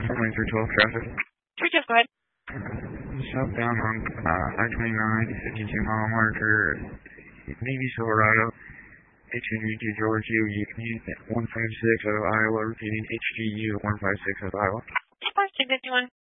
49312 traffic. 312, go ahead. Southbound on I-29, 52-mile marker, maybe Silverado, HNU to Georgia, 156 out of Iowa, repeating HGU 156 out of Iowa. 251.